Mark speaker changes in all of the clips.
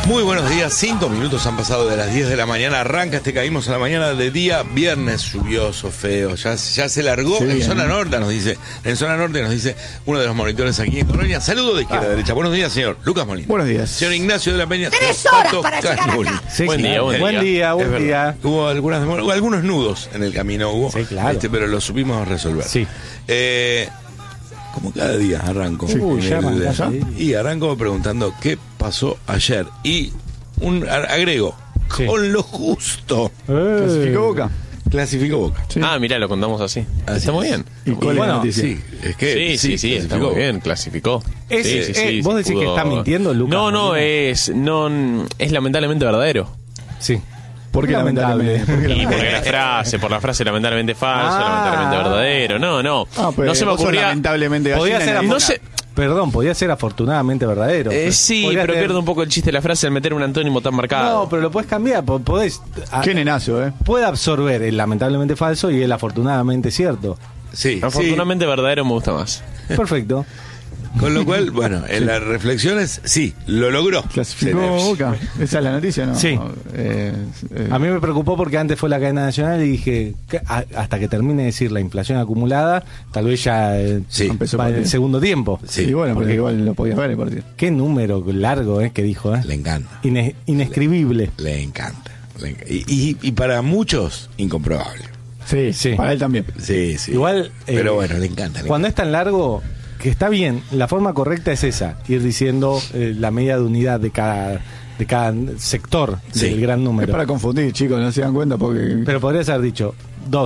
Speaker 1: Muy buenos días, 5 minutos han pasado de las 10 de la mañana, arranca Caímos a la mañana de día viernes lluvioso, feo, ya se largó
Speaker 2: Sí,
Speaker 1: en
Speaker 2: bien.
Speaker 1: zona norte, nos dice uno de los monitores aquí en Colonia. Saludo de izquierda a derecha. Buenos días, señor Lucas Molina.
Speaker 2: Buenos días.
Speaker 1: Señor Ignacio de la Peña.
Speaker 3: 3 horas para llegar
Speaker 1: Canuli.
Speaker 3: acá.
Speaker 4: Sí,
Speaker 5: Buen
Speaker 4: claro.
Speaker 5: día,
Speaker 4: Buen día,
Speaker 1: Es
Speaker 4: buen
Speaker 1: verdad.
Speaker 4: día.
Speaker 1: Hubo algunos nudos en el camino,
Speaker 4: Sí, claro.
Speaker 1: pero lo supimos resolver.
Speaker 4: Sí.
Speaker 1: Como cada día arranco.
Speaker 4: Ya arrancás, ¿sí?
Speaker 1: Y arranco preguntando qué pasó ayer. Y agrego,
Speaker 4: Sí.
Speaker 1: con lo justo.
Speaker 2: ¿Clasificó Boca?
Speaker 1: Clasificó Boca.
Speaker 2: Sí.
Speaker 5: Ah, mirá, lo contamos así.
Speaker 1: Así
Speaker 5: Está muy
Speaker 1: es.
Speaker 5: bien.
Speaker 2: ¿Y cuál es la
Speaker 4: Bueno,
Speaker 2: noticia?
Speaker 1: Sí, es que
Speaker 5: Sí, está
Speaker 1: clasificó.
Speaker 5: muy bien, clasificó.
Speaker 4: ¿Vos decís que está mintiendo, Lucas?
Speaker 5: No, es lamentablemente verdadero.
Speaker 4: Sí.
Speaker 2: ¿Por qué lamentablemente? ¿Por qué
Speaker 5: Y
Speaker 2: lamentablemente?
Speaker 5: por la frase lamentablemente falso,
Speaker 4: Ah.
Speaker 5: lamentablemente verdadero. No.
Speaker 2: Ah, pero
Speaker 5: No se me
Speaker 2: vos sos
Speaker 5: ocurría.
Speaker 2: lamentablemente
Speaker 4: Podía
Speaker 2: gallina
Speaker 4: ser
Speaker 2: y
Speaker 5: No sé.
Speaker 4: Perdón, podía ser afortunadamente verdadero.
Speaker 5: Sí,
Speaker 4: Podría
Speaker 5: pero
Speaker 4: tener-
Speaker 5: pierde un poco el chiste de la frase al meter un antónimo tan marcado.
Speaker 4: No, pero lo podés cambiar. Podés.
Speaker 2: Qué nenazo,
Speaker 4: Puede absorber el lamentablemente falso y el afortunadamente cierto.
Speaker 1: Sí,
Speaker 5: Afortunadamente verdadero me gusta más.
Speaker 4: Perfecto.
Speaker 1: sí. Con lo cual, bueno, en las reflexiones, sí, lo logró.
Speaker 2: ¿Clasificó
Speaker 1: Se-
Speaker 2: Boca? ¿Esa es la noticia o no?
Speaker 4: Sí.
Speaker 2: Eh,
Speaker 4: A mí me preocupó porque antes fue la cadena nacional y dije, hasta que termine de decir la inflación acumulada, tal vez ya
Speaker 1: Sí.
Speaker 2: Empezó
Speaker 4: va en el
Speaker 2: partido.
Speaker 4: segundo tiempo.
Speaker 1: Sí,
Speaker 2: y bueno,
Speaker 4: porque-
Speaker 2: porque igual lo podías ver el partido.
Speaker 4: Qué número largo que dijo,
Speaker 1: le encanta.
Speaker 4: Inescribible.
Speaker 1: Le encanta. Y para muchos, incomprobable.
Speaker 2: Sí,
Speaker 4: Sí.
Speaker 2: para él también.
Speaker 1: Sí, sí.
Speaker 4: Igual,
Speaker 1: Pero bueno, le encanta.
Speaker 4: Cuando es tan largo, que está bien, la forma correcta es esa, ir diciendo la medida de unidad de cada sector
Speaker 1: Sí.
Speaker 4: del gran
Speaker 2: Es
Speaker 4: número.
Speaker 2: para confundir, chicos, no se dan cuenta porque...
Speaker 4: Pero podrías haber dicho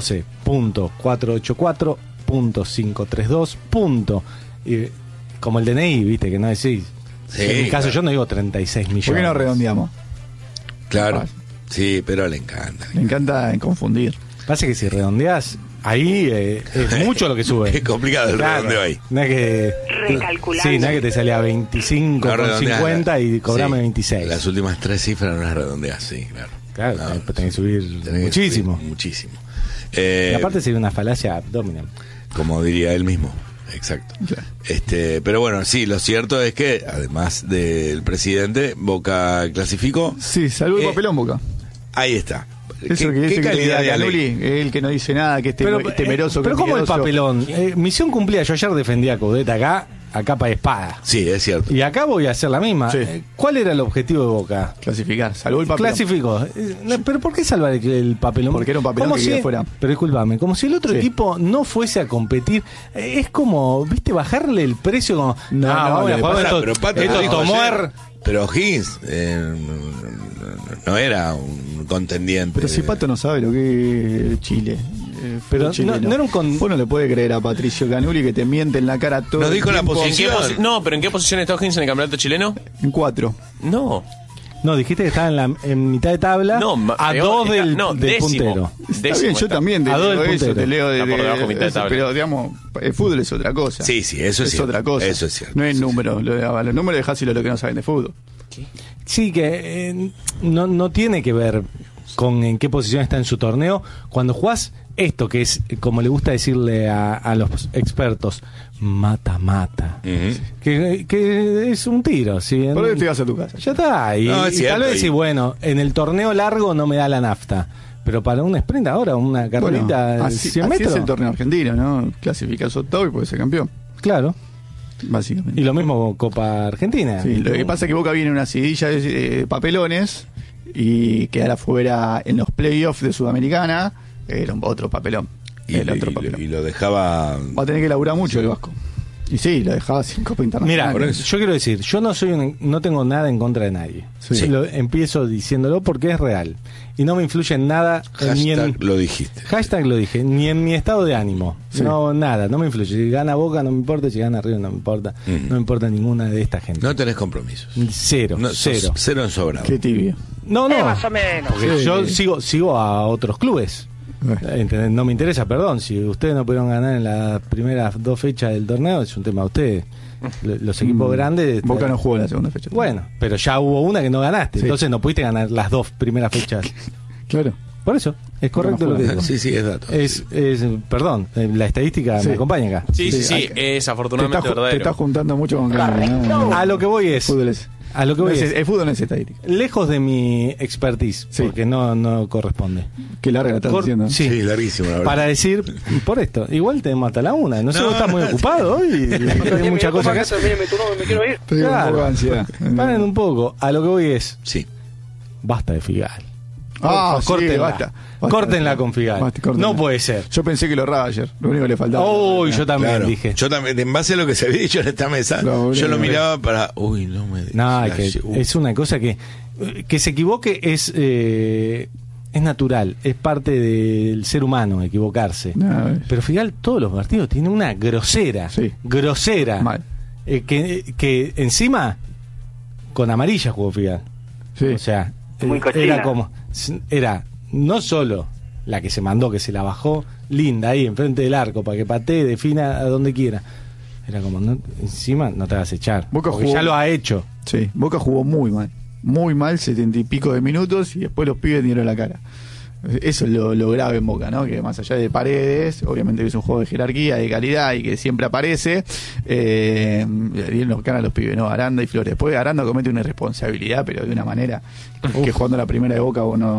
Speaker 4: 12.484.532. Y como el DNI, viste, que no decís.
Speaker 1: Sí,
Speaker 4: en mi caso
Speaker 1: claro.
Speaker 4: yo no digo 36 millones.
Speaker 2: ¿Por qué no redondeamos?
Speaker 1: Claro.
Speaker 2: Ah.
Speaker 1: Sí, pero le encanta.
Speaker 2: Me encanta confundir.
Speaker 4: Pasa que si redondeás, ahí es mucho lo que sube.
Speaker 1: Es complicado el
Speaker 4: Claro.
Speaker 1: redondeo ahí.
Speaker 4: No es que.
Speaker 3: Recalculando.
Speaker 4: Sí, no es que te salía 25
Speaker 1: No
Speaker 4: con
Speaker 1: redondeás
Speaker 4: 50 y cobrame
Speaker 1: sí.
Speaker 4: 26.
Speaker 1: Las últimas 3 cifras no las redondeas, sí, claro.
Speaker 4: Claro,
Speaker 1: No,
Speaker 4: tenés que subir
Speaker 1: tenés que
Speaker 4: muchísimo.
Speaker 1: subir muchísimo.
Speaker 4: Y aparte sería una falacia abdominal.
Speaker 1: Como diría él mismo. Exacto.
Speaker 2: Claro.
Speaker 1: Pero bueno, sí, lo cierto es que, además del presidente, Boca clasificó.
Speaker 2: Sí, salud
Speaker 1: Eh,
Speaker 2: papelón Boca.
Speaker 1: Ahí está.
Speaker 2: Eso que dice que
Speaker 1: calidad de
Speaker 2: Canuli,
Speaker 1: Ale-
Speaker 2: el que no dice nada, que es temeroso.
Speaker 4: pero
Speaker 2: que
Speaker 4: como el
Speaker 2: miedoso.
Speaker 4: papelón. Misión cumplida. Yo ayer defendía a Coudet acá, a capa de espada.
Speaker 1: Sí, es cierto.
Speaker 4: Y acá voy a hacer la misma.
Speaker 2: Sí.
Speaker 4: ¿Cuál era el objetivo de Boca?
Speaker 2: Clasificar, salud el papelón.
Speaker 4: Clasificó. ¿Pero por qué salvar el papelón?
Speaker 2: Porque era un papelón
Speaker 4: Como
Speaker 2: que
Speaker 4: si-
Speaker 2: quedó fuera.
Speaker 4: Pero discúlpame, como si el otro
Speaker 2: Sí.
Speaker 4: equipo no fuese a competir. Es como, ¿viste? Bajarle el precio como.
Speaker 2: No,
Speaker 4: vamos
Speaker 2: lo
Speaker 4: a
Speaker 2: que
Speaker 4: jugar
Speaker 2: pasa,
Speaker 4: esto,
Speaker 1: pero Pato
Speaker 4: esto
Speaker 1: dijo
Speaker 4: tomar.
Speaker 1: ayer, pero Higgins no era un contendiente.
Speaker 2: Pero si Pato no sabe lo que es Chile.
Speaker 4: Pero
Speaker 2: chileno.
Speaker 4: no era un
Speaker 2: Vos no le puede creer a Patricio Canuli que te miente en la cara todo
Speaker 1: Nos
Speaker 2: el
Speaker 1: dijo la
Speaker 2: tiempo.
Speaker 1: posición.
Speaker 5: No, pero ¿en qué posición está O'Higgins en el campeonato chileno?
Speaker 2: En 4.
Speaker 5: No.
Speaker 4: No, dijiste que estaba en mitad de tabla.
Speaker 5: No,
Speaker 4: a
Speaker 5: peor,
Speaker 4: 2 del
Speaker 5: no,
Speaker 4: del
Speaker 5: décimo.
Speaker 4: puntero.
Speaker 2: Está
Speaker 5: Décimo
Speaker 2: bien, yo
Speaker 5: está.
Speaker 2: también te
Speaker 4: A dos
Speaker 2: leo
Speaker 4: del
Speaker 2: eso,
Speaker 4: puntero.
Speaker 2: te leo
Speaker 5: Está por debajo mitad de
Speaker 2: eso,
Speaker 5: tabla.
Speaker 2: pero digamos, el fútbol es otra cosa.
Speaker 1: Sí, eso es cierto.
Speaker 2: otra cosa.
Speaker 1: Eso es cierto.
Speaker 2: No es número, los números dejáselo a los que no saben de fútbol.
Speaker 4: Sí, que no tiene que ver con en qué posición está en su torneo. Cuando jugás esto, que es, como le gusta decirle a los expertos, mata-mata.
Speaker 1: Ujú.
Speaker 4: Que es un tiro. ¿Sí?
Speaker 2: Por eso te vas a tu casa.
Speaker 4: Ya está. Y,
Speaker 1: No, es
Speaker 4: y
Speaker 1: cierto,
Speaker 4: tal vez
Speaker 1: y-
Speaker 4: sí, bueno, en el torneo largo no me da la nafta. Pero para un sprint ahora, una carrerita de
Speaker 2: así,
Speaker 4: 100
Speaker 2: así
Speaker 4: metros.
Speaker 2: es el torneo argentino, ¿no? Clasificas octavo y puedes ser campeón,
Speaker 4: Claro.
Speaker 2: básicamente.
Speaker 4: Y lo mismo Copa Argentina.
Speaker 2: Sí, lo que pasa es que Boca viene en una seguidilla de papelones y quedar afuera en los playoffs de Sudamericana era otro papelón.
Speaker 1: Y lo dejaba.
Speaker 2: Va a tener que laburar mucho el Vasco. Y sí, lo dejaba sin Copa
Speaker 4: Mira,
Speaker 2: Internacional.
Speaker 1: por eso.
Speaker 4: yo quiero decir, yo no tengo nada en contra de nadie.
Speaker 2: Sí.
Speaker 4: Empiezo diciéndolo porque es real. Y no me influye en nada. Ni en,
Speaker 1: Hashtag lo dijiste.
Speaker 4: hashtag lo dije, ni en mi estado de ánimo.
Speaker 2: Sí.
Speaker 4: No, nada, no me influye. Si gana Boca no me importa, si gana River no me importa. No me importa ninguna de esta gente.
Speaker 1: No tenés compromisos.
Speaker 4: Cero,
Speaker 1: No, sos
Speaker 4: cero.
Speaker 1: cero en sobrado.
Speaker 2: Qué tibio.
Speaker 4: No, no.
Speaker 3: Más o menos.
Speaker 4: Porque
Speaker 2: Sí.
Speaker 4: yo sigo a otros clubes. ¿Entendés? No me interesa, perdón. Si ustedes no pudieron ganar en las primeras 2 fechas del torneo, es un tema de ustedes. Los equipos grandes.
Speaker 2: Boca no jugó la segunda fecha.
Speaker 4: Bueno, pero ya hubo una que no ganaste.
Speaker 2: Sí.
Speaker 4: Entonces no pudiste ganar las 2 primeras fechas.
Speaker 2: Claro.
Speaker 4: Por eso, es correcto
Speaker 2: no
Speaker 4: lo que
Speaker 2: juega.
Speaker 4: digo.
Speaker 1: Sí, sí, es dato.
Speaker 4: Perdón, la estadística
Speaker 2: Sí.
Speaker 4: me acompaña acá.
Speaker 5: Sí,
Speaker 2: Sí,
Speaker 5: es
Speaker 2: te
Speaker 5: afortunadamente
Speaker 2: estás
Speaker 5: verdadero.
Speaker 2: juntando mucho con Canuli, ¿no?
Speaker 4: A lo que voy es,
Speaker 2: Fútbol es.
Speaker 4: A lo que voy es,
Speaker 2: el fútbol no es estadística.
Speaker 4: lejos de mi expertise,
Speaker 2: Sí.
Speaker 4: porque no corresponde.
Speaker 2: Qué larga la estás diciendo.
Speaker 4: Sí.
Speaker 1: Sí, larguísimo, la verdad.
Speaker 4: Para decir, por esto, igual tenemos hasta la 1. No sé, vos estás muy ocupado hoy. Hay muchas cosas que hacer.
Speaker 6: Me quiero ir.
Speaker 2: Estoy con un poco de ansiedad.
Speaker 4: Paren un poco. A lo que voy es,
Speaker 1: Sí.
Speaker 4: basta de Figal.
Speaker 2: Ah, sí,
Speaker 4: Córtenla.
Speaker 2: basta.
Speaker 4: Córtenla con Figal.
Speaker 2: Basta, córtenla.
Speaker 4: No puede ser.
Speaker 2: Yo pensé que lo erraba ayer. Lo único que le faltaba.
Speaker 4: Uy, yo también
Speaker 1: Claro.
Speaker 4: dije.
Speaker 1: Yo también, en base a lo que se había dicho en esta mesa,
Speaker 2: No,
Speaker 1: yo lo
Speaker 2: no,
Speaker 1: miraba para. Uy, no me.
Speaker 4: No, es una cosa que se equivoque es natural, es parte del ser humano equivocarse.
Speaker 2: No,
Speaker 4: Pero Figal todos los partidos tiene una grosera,
Speaker 2: Sí.
Speaker 4: grosera,
Speaker 2: Mal.
Speaker 4: que encima con amarilla jugó Figal.
Speaker 2: Sí.
Speaker 4: O sea,
Speaker 6: Muy cochina.
Speaker 4: era no solo la que se mandó, que se la bajó linda ahí enfrente del arco para que patee, defina a donde quiera. Era como, encima no te vas a echar.
Speaker 2: Boca
Speaker 4: porque
Speaker 2: jugó-
Speaker 4: ya lo ha hecho.
Speaker 2: Sí, Boca jugó muy mal. Muy mal, 70 y pico de minutos y después los pibes dieron la cara. Eso es lo grave en Boca, ¿no? Que más allá de Paredes, obviamente que es un juego de jerarquía, de calidad y que siempre aparece, le dieron los cara a los pibes, ¿no? Aranda y Flores. Después Aranda comete una irresponsabilidad, pero de una manera que jugando la primera de Boca vos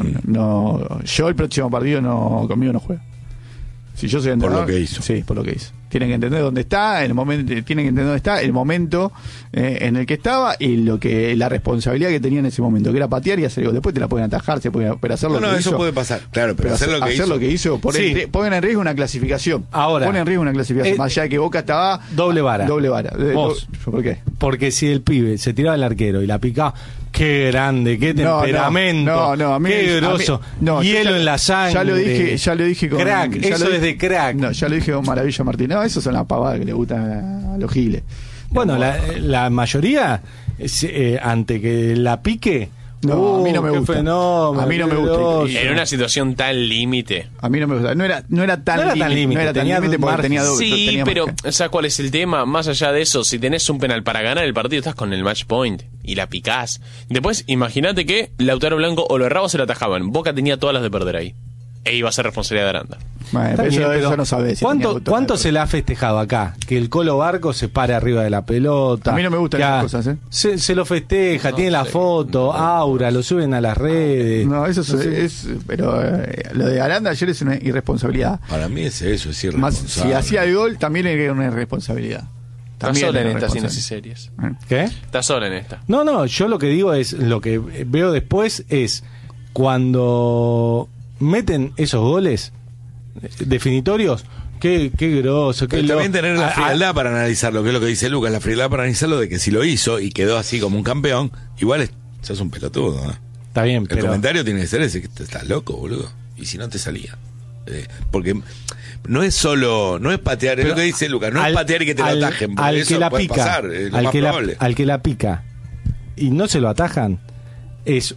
Speaker 2: no. Yo el próximo partido conmigo no juega. Si yo soy
Speaker 1: Por
Speaker 2: entrenador,
Speaker 1: lo que hizo.
Speaker 2: Sí, por lo que hizo. Tienen que entender dónde está, el momento, tienen que entender dónde está, el momento en el que estaba y la responsabilidad que tenía en ese momento, que era patear y hacer gol. Después te la pueden atajar, pero hacer lo
Speaker 1: No,
Speaker 2: que
Speaker 1: eso
Speaker 2: hizo.
Speaker 1: puede pasar. Claro, pero hacer lo que hizo.
Speaker 2: Lo que hizo,
Speaker 4: Sí.
Speaker 2: ponen en riesgo una clasificación.
Speaker 4: Ahora,
Speaker 2: Ponen en riesgo una clasificación. Más allá de que Boca estaba
Speaker 4: doble vara.
Speaker 2: Doble vara.
Speaker 4: Vos.
Speaker 2: ¿Por qué?
Speaker 4: Porque si el pibe se tiraba al arquero y la picaba, qué grande, qué temperamento,
Speaker 2: a mí-
Speaker 4: qué
Speaker 2: a mí-
Speaker 4: grosso,
Speaker 2: no, yo
Speaker 4: hielo
Speaker 2: ya-
Speaker 4: en la sangre.
Speaker 2: Ya lo dije con
Speaker 4: crack,
Speaker 2: ya
Speaker 4: eso
Speaker 2: lo
Speaker 4: es de crack.
Speaker 2: No, ya lo dije con Maravilla Martín. No, eso son las pavadas que le gustan a los giles.
Speaker 4: Bueno, la mayoría, ante que la pique,
Speaker 2: No, a mí no me
Speaker 4: qué
Speaker 2: gusta.
Speaker 4: fenómeno,
Speaker 2: A mí no me
Speaker 4: qué
Speaker 2: gusta.
Speaker 4: grosso.
Speaker 5: En una situación tan límite.
Speaker 2: A mí no me gusta. No era tan límite. No era tan
Speaker 4: tenía
Speaker 2: límite porque
Speaker 4: margen.
Speaker 2: tenía
Speaker 5: Sí,
Speaker 2: tenía
Speaker 5: pero
Speaker 2: margen.
Speaker 5: ¿sabes cuál es el tema? Más allá de eso, si tenés un penal para ganar el partido, estás con el match point y la picás. Después, imagínate que Lautaro Blanco o lo erraba o se lo atajaban. Boca tenía todas las de perder ahí. E iba a ser responsabilidad de Aranda.
Speaker 2: Bueno,
Speaker 4: Está
Speaker 2: pero
Speaker 4: bien, pero
Speaker 2: eso no sabés. si
Speaker 4: ¿Cuánto,
Speaker 2: tenía
Speaker 4: cuánto
Speaker 2: auto-
Speaker 4: se le ha festejado acá? Que el Colo Barco se pare arriba de la pelota.
Speaker 2: A mí no me gustan
Speaker 4: que
Speaker 2: esas cosas, ¿eh?
Speaker 4: Se lo festeja, tiene la foto, aura, lo suben a las redes.
Speaker 2: No, eso es pero lo de Aranda ayer es una irresponsabilidad.
Speaker 1: Para mí es eso, es
Speaker 2: Más,
Speaker 1: irresponsable.
Speaker 2: si hacía el gol, también era una irresponsabilidad.
Speaker 5: Estás
Speaker 2: También
Speaker 5: sola en
Speaker 2: era
Speaker 5: esta sin
Speaker 2: irresponsabilidad.
Speaker 5: series.
Speaker 4: ¿Qué?
Speaker 5: Estás sola en esta.
Speaker 4: No, yo lo que digo es, lo que veo después es cuando meten esos goles definitorios, qué grosso, qué
Speaker 1: Pero también
Speaker 4: loco.
Speaker 1: tener la frialdad para analizarlo, que es lo que dice Lucas, la frialdad para analizarlo de que si lo hizo y quedó así como un campeón, igual sos un pelotudo, ¿no?
Speaker 4: Está bien,
Speaker 1: El
Speaker 4: pero
Speaker 1: comentario tiene que ser ese, que estás loco, boludo. Y si no te salía. Porque no es solo, no es patear, es lo que dice Lucas, no es patear y que te lo atajen, porque
Speaker 4: al
Speaker 1: eso
Speaker 4: que la
Speaker 1: puede
Speaker 4: pica,
Speaker 1: pasar, es lo
Speaker 4: al
Speaker 1: más
Speaker 4: que
Speaker 1: probable.
Speaker 4: al que la pica y no se lo atajan, es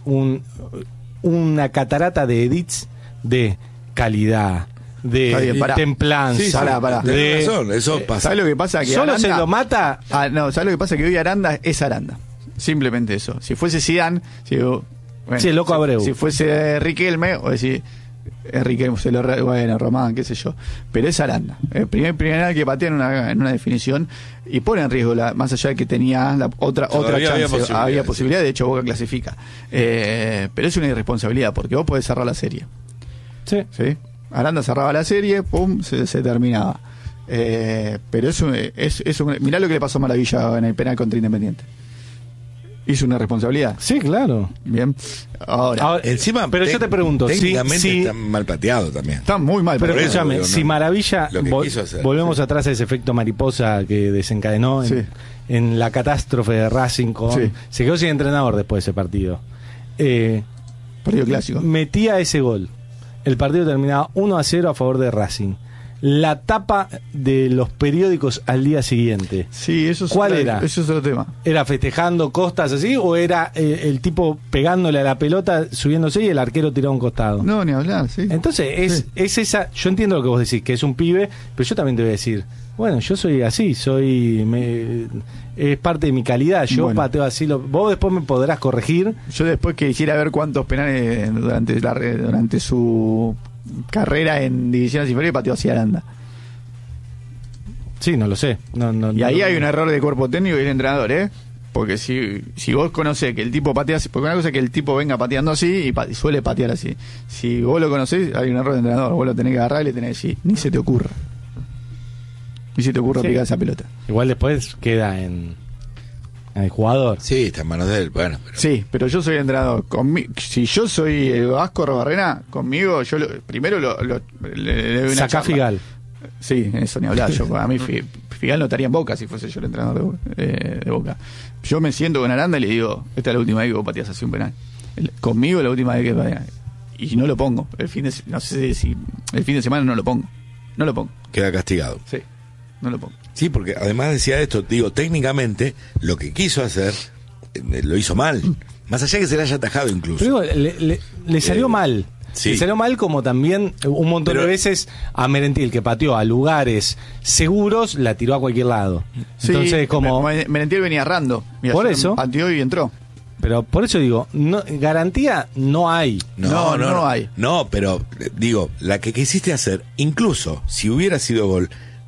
Speaker 4: una catarata de edits de calidad, de
Speaker 2: Está bien, pará.
Speaker 4: templanza,
Speaker 2: Sí, pará.
Speaker 1: Tenés razón, eso pasa.
Speaker 2: ¿Sabes lo que pasa? Que
Speaker 4: solo se
Speaker 2: Aranda-
Speaker 4: lo mata.
Speaker 2: No, ¿sabes lo que pasa? Que hoy Aranda es Aranda. Simplemente eso. Si fuese Zidane, bueno,
Speaker 4: Sí, el loco Abreu.
Speaker 2: Si fuese Riquelme, o decir, Riquelme, bueno, Román, qué sé yo. Pero es Aranda. El primer que patea en una definición y pone en riesgo, más allá de que tenía otra
Speaker 1: Todavía había
Speaker 2: chance.
Speaker 1: posibilidades.
Speaker 2: Había posibilidad, de hecho Boca clasifica. Pero es una irresponsabilidad porque vos podés cerrar la serie.
Speaker 4: Sí.
Speaker 2: ¿Sí? Aranda cerraba la serie, pum, se terminaba. Pero mirá lo que le pasó a Maravilla en el penal contra Independiente. Hizo una responsabilidad.
Speaker 4: Sí, claro.
Speaker 2: Bien. Ahora,
Speaker 1: Encima,
Speaker 4: pero yo te pregunto,
Speaker 1: técnicamente
Speaker 4: si
Speaker 1: está mal pateado también.
Speaker 2: está muy mal.
Speaker 4: pero
Speaker 1: Por eso,
Speaker 4: escúchame,
Speaker 1: digo,
Speaker 4: si
Speaker 1: no.
Speaker 4: Maravilla,
Speaker 1: Lo que quiso hacer.
Speaker 4: volvemos atrás a ese efecto mariposa que desencadenó
Speaker 2: Sí.
Speaker 4: en la catástrofe de Racing
Speaker 2: Sí.
Speaker 4: se quedó sin entrenador después de ese partido.
Speaker 2: Partido clásico.
Speaker 4: Metía ese gol. El partido terminaba 1-0 a favor de Racing. La tapa de los periódicos al día siguiente.
Speaker 2: Sí, eso es
Speaker 4: ¿Cuál era?
Speaker 2: Eso es otro tema.
Speaker 4: ¿Era festejando costas así o era el tipo pegándole a la pelota, subiéndose y el arquero tirado a un costado?
Speaker 2: No, ni hablar, sí.
Speaker 4: Entonces,
Speaker 2: Sí.
Speaker 4: es esa. Yo entiendo lo que vos decís, que es un pibe, pero yo también te voy a decir, bueno, yo soy así, es parte de mi calidad, yo
Speaker 2: Bueno.
Speaker 4: pateo así. Vos después me podrás corregir.
Speaker 2: Yo después quisiera ver cuántos penales durante su carrera en divisiones inferiores pateó hacia Aranda.
Speaker 4: Sí, no lo sé.
Speaker 2: Y ahí hay un error de cuerpo técnico y el entrenador, ¿eh? Porque si vos conocés que el tipo patea así, porque una cosa es que el tipo venga pateando así y suele patear así. Si vos lo conocés, hay un error de entrenador, vos lo tenés que agarrar y le tenés que decir, ni se te ocurra. Ni se te ocurra picar esa pelota.
Speaker 4: Igual después queda en el jugador.
Speaker 1: Sí, está en manos de él. Bueno, pero...
Speaker 2: Sí, pero yo soy el entrenador. Si yo soy el Vasco Robarrena, conmigo, yo primero le doy una
Speaker 4: Sacá
Speaker 2: charla.
Speaker 4: Figal.
Speaker 2: Sí, eso ni hablar. A mí Figal no estaría en Boca si fuese yo el entrenador de Boca. Yo me siento con Aranda y le digo, esta es la última vez que vos pateás así un penal. Conmigo la última vez que pateás. Y no lo pongo. No sé si el fin de semana no lo pongo. No lo pongo.
Speaker 1: Queda castigado.
Speaker 2: Sí, no lo pongo.
Speaker 1: Sí, porque además decía esto, digo, técnicamente lo que quiso hacer lo hizo mal. Más allá que se le haya atajado incluso.
Speaker 4: Pero le salió mal.
Speaker 1: Sí.
Speaker 4: Le salió mal como también un montón de veces a Merentiel, que pateó a lugares seguros, la tiró a cualquier lado.
Speaker 2: Sí,
Speaker 4: entonces como...
Speaker 2: Merentiel venía errando.
Speaker 4: Por eso.
Speaker 2: Pateó y entró.
Speaker 4: Pero por eso digo, garantía no hay.
Speaker 2: No hay.
Speaker 1: No, pero digo, la que quisiste hacer, incluso si hubiera sido gol,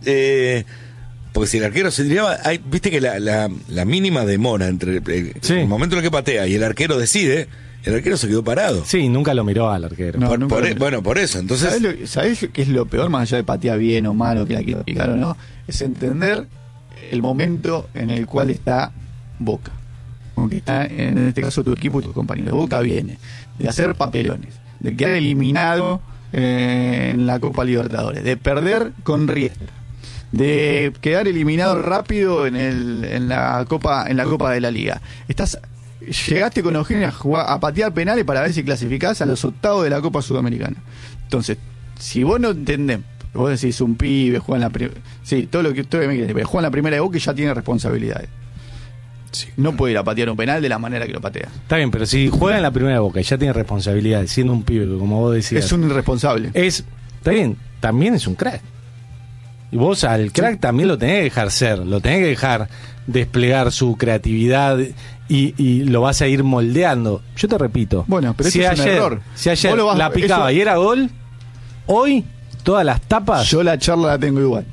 Speaker 1: porque si el arquero se tiraba, viste que la mínima demora entre el momento en el que patea y el arquero decide, el arquero se quedó parado.
Speaker 4: Sí, nunca lo miró al arquero.
Speaker 2: No,
Speaker 1: Bueno, por eso, entonces...
Speaker 2: ¿Sabés qué es lo peor, más allá de patear bien o mal o que la quiera picar o no? Es entender el momento en el cual está Boca. Aunque está, en este caso, tu equipo y tu compañero. Boca viene de hacer papelones, de quedar eliminado en la Copa Libertadores, de perder con Riestra, de quedar eliminado rápido en la Copa de la Liga. Llegaste con Eugenia a patear penales para ver si clasificás a los octavos de la Copa Sudamericana. Entonces, si vos no entendés, vos decís un pibe, juega en la primera... Sí, todo lo que usted me quiere, juega en la primera de Boca y ya tiene responsabilidades. Sí. No puede ir a patear un penal de la manera que lo patea.
Speaker 4: Está bien, pero si juega en la primera de Boca y ya tiene responsabilidades, siendo un pibe, como vos decías...
Speaker 2: Es un irresponsable.
Speaker 4: Está bien, también es un crack. Y vos al crack también lo tenés que dejar ser, lo tenés que dejar desplegar su creatividad y lo vas a ir moldeando. Yo te repito,
Speaker 2: bueno, pero
Speaker 4: si
Speaker 2: eso es un error.
Speaker 4: Si ayer la picaba
Speaker 2: eso...
Speaker 4: y era gol, hoy todas las tapas...
Speaker 2: Yo la charla la tengo igual.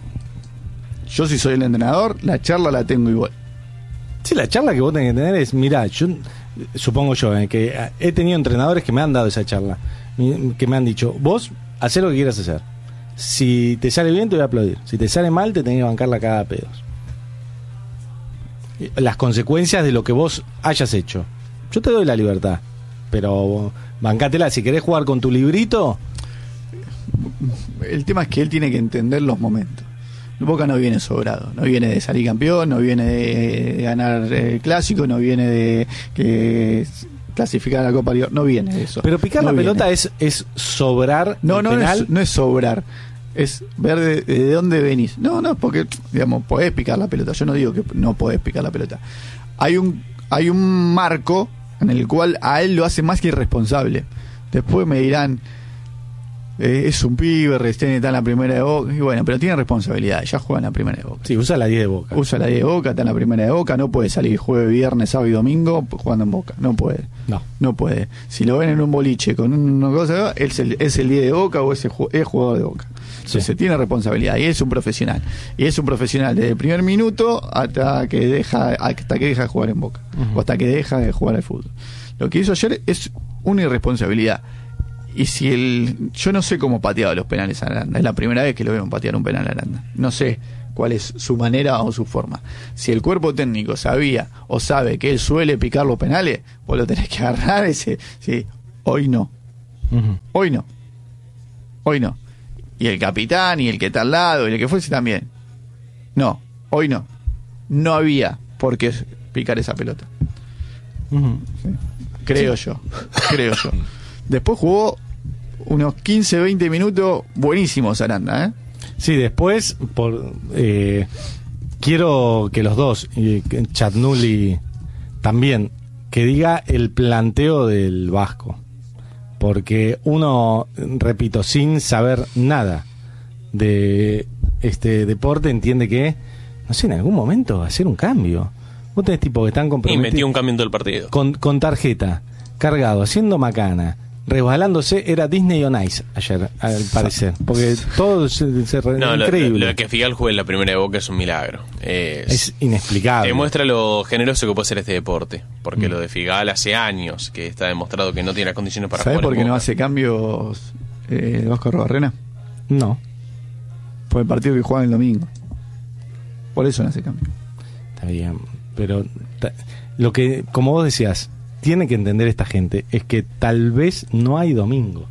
Speaker 2: Yo si soy el entrenador, la charla la tengo igual.
Speaker 4: Sí, la charla que vos tenés que tener es, mirá, yo supongo que he tenido entrenadores que me han dado esa charla, que me han dicho, vos hacé lo que quieras hacer. Si te sale bien te voy a aplaudir, si te sale mal te tenés que bancar la cagada a pedos. Las consecuencias de lo que vos hayas hecho. Yo te doy la libertad, pero bancátela. Si querés jugar con tu librito...
Speaker 2: El tema es que él tiene que entender los momentos. Boca no viene sobrado, no viene de salir campeón, no viene de ganar el clásico, no viene de clasificar a la Copa Libertadores, no viene de eso.
Speaker 4: Pero picar la pelota es sobrar.
Speaker 2: No es sobrar, es ver de dónde venís. No, porque digamos, podés picar la pelota, yo no digo que no podés picar la pelota. Hay un marco en el cual a él lo hace más que irresponsable. Después me dirán, es un pibe, recién está en la primera de Boca, y bueno, pero tiene responsabilidad, ya juega en la primera de Boca.
Speaker 4: Sí, usa la 10 de Boca.
Speaker 2: Usa la 10 de Boca, está en la primera de Boca, no puede salir jueves, viernes, sábado y domingo jugando en Boca, no puede. No puede. Si lo ven en un boliche con una cosa, es el 10 de Boca o es jugador de Boca. Entonces tiene responsabilidad y es un profesional. Y es un profesional desde el primer minuto hasta que deja de jugar en Boca, o hasta que deja de jugar al fútbol. Lo que hizo ayer es una irresponsabilidad. Y yo no sé cómo pateaba los penales a Aranda, es la primera vez que lo veo patear un penal a Aranda, no sé cuál es su manera o su forma. Si el cuerpo técnico sabía o sabe que él suele picar los penales, vos lo tenés que agarrar ese, sí, hoy no. Hoy no. Y el capitán y el que está al lado y el que fuese también. No, hoy no. No había por qué picar esa pelota. Sí. Creo yo. Después jugó unos 15-20 minutos buenísimos Aranda, ¿eh?
Speaker 4: Sí, después quiero que los dos, y Chatnuli también, que diga el planteo del Vasco. Porque uno, repito, sin saber nada de este deporte, entiende que, no sé, en algún momento hacer un cambio. Vos tenés tipos que están comprometidos.
Speaker 5: Y metió un cambio en todo el partido.
Speaker 4: Con tarjeta, cargado, haciendo macana. resbalándose era Disney on Ice ayer, al parecer. Porque todo increíble.
Speaker 5: Lo que Figal juegue en la primera de Boca es un milagro.
Speaker 4: Es inexplicable.
Speaker 5: Demuestra lo generoso que puede ser este deporte. Porque lo de Figal hace años que está demostrado que no tiene las condiciones para jugar.
Speaker 2: ¿Sabés por qué
Speaker 5: en
Speaker 2: no
Speaker 5: Boca.
Speaker 2: hace cambios el Vasco Arrobarrena?
Speaker 4: No.
Speaker 2: Por el partido que juega el domingo. Por eso no hace cambio.
Speaker 4: Está bien. Pero lo que, como vos decías, tiene que entender esta gente es que tal vez no hay domingo.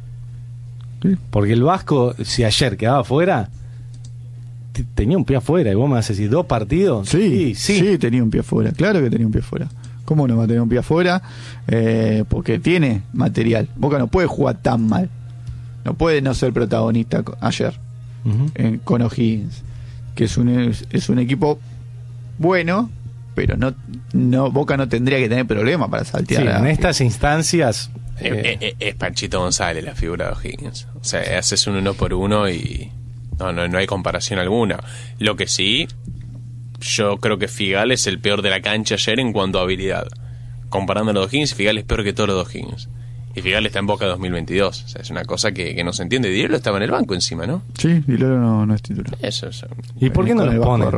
Speaker 2: Sí.
Speaker 4: Porque el Vasco, si ayer quedaba afuera, tenía un pie afuera. Y vos me vas a decir, 2 partidos.
Speaker 2: Sí, tenía un pie afuera. Claro que tenía un pie afuera. ¿Cómo no va a tener un pie afuera? Porque tiene material. Boca no puede jugar tan mal. No puede no ser protagonista ayer con O'Higgins, que es un equipo bueno, pero no Boca no tendría que tener problema para saltear.
Speaker 4: Sí, en estas instancias
Speaker 5: es Panchito González la figura de O'Higgins. O sea, haces un 1-por-1 y no hay comparación alguna. Lo que sí, yo creo que Figal es el peor de la cancha ayer en cuanto a habilidad. Comparando a los O'Higgins, Figal es peor que todos los O'Higgins. Y Figal está en Boca 2022. O sea, es una cosa que no se entiende. Dilero estaba en el banco encima, ¿no?
Speaker 2: Sí, Dilero no es titular.
Speaker 5: Eso.
Speaker 4: ¿Y por qué no lo pone?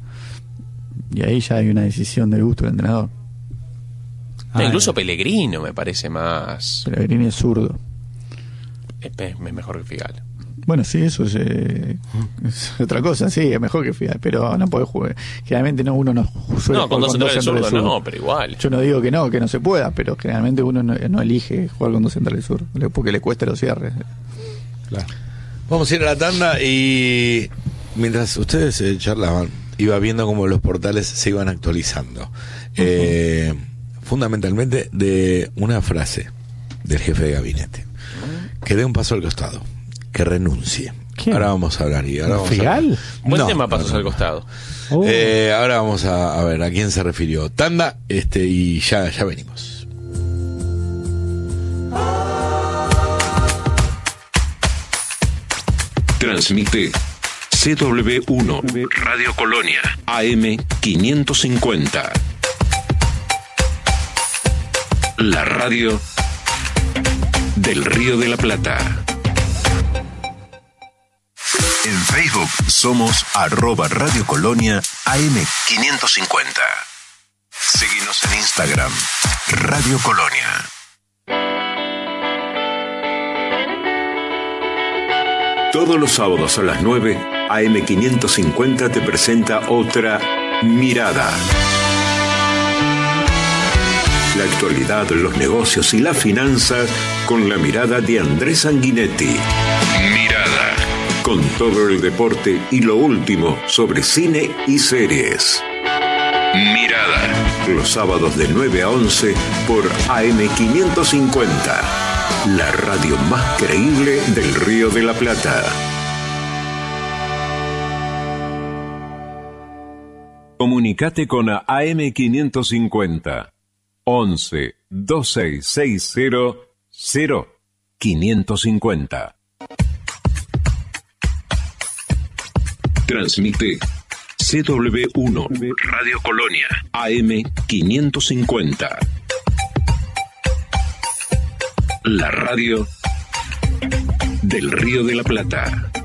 Speaker 2: Y ahí ya hay una decisión del gusto del entrenador.
Speaker 5: Incluso Pellegrino me parece más...
Speaker 2: Pellegrini es zurdo.
Speaker 5: Es mejor que Figal.
Speaker 2: Bueno, sí, eso es otra cosa. Sí, es mejor que Figal, pero no puede jugar. Generalmente uno no suele
Speaker 5: jugar con dos centrales zurdos, no, pero igual.
Speaker 2: Yo no digo que no se pueda, pero generalmente uno no elige jugar con 2 centrales zurdos porque le cuesta los cierres.
Speaker 1: Claro. Vamos a ir a la tanda y mientras ustedes charlaban, iba viendo cómo los portales se iban actualizando. Fundamentalmente de una frase del jefe de gabinete. Que dé un paso al costado. Que renuncie.
Speaker 4: ¿Quién?
Speaker 1: Ahora vamos a hablar.
Speaker 5: ¿Figal? Buen tema, pasos al costado.
Speaker 1: Ahora vamos a ver a quién se refirió. Tanda y ya venimos.
Speaker 6: Transmite CW1 Radio Colonia AM 550. La radio del Río de la Plata. En Facebook somos @Radio Colonia AM 550. Seguinos en Instagram, Radio Colonia. Todos los sábados a las 9, AM 550 te presenta otra Mirada. La actualidad, los negocios y las finanzas con la mirada de Andrés Sanguinetti. Mirada. Con todo el deporte y lo último sobre cine y series. Mirada. Los sábados de 9 a 11 por AM 550. La radio más creíble del Río de la Plata. Comunicate con AM 550. 11 2660 0550. Transmite CW1 Radio Colonia AM 550. La radio del Río de la Plata.